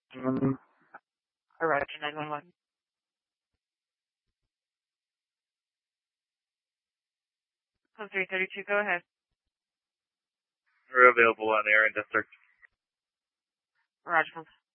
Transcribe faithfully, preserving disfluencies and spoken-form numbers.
Um, Roger, nine one one. Code three thirty-two, go ahead. we're available on air and district. Roger.